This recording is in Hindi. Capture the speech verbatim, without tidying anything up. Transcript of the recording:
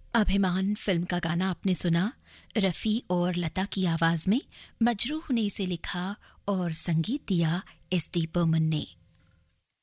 अभिमान फिल्म का गाना आपने सुना। रफ़ी और लता की आवाज में मजरूह ने इसे लिखा और संगीत दिया एस डी बर्मन ने।